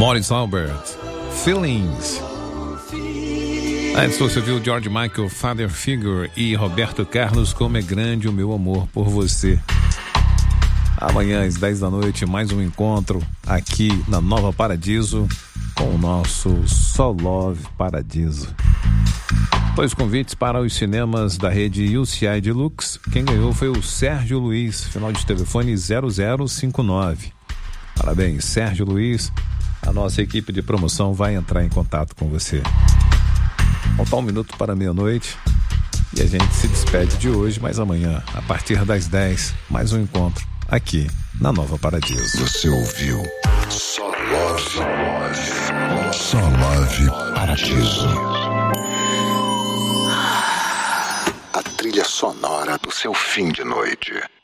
Morris Albert, Feelings. Antes você viu George Michael, Father Figure e Roberto Carlos, Como é Grande o Meu Amor por Você. Amanhã às 10 da noite, mais um encontro aqui na Nova Paradiso com o nosso Só Love Paradiso. Dois convites para os cinemas da rede UCI Deluxe. Quem ganhou foi o Sérgio Luiz, final de telefone 0059. Parabéns, Sérgio Luiz. A nossa equipe de promoção vai entrar em contato com você. Falta 1 minuto para meia-noite e a gente se despede de hoje, mas amanhã, a partir das 10, mais um encontro aqui na Nova Paradiso. Você ouviu Só Love Paradiso. A trilha sonora do seu fim de noite.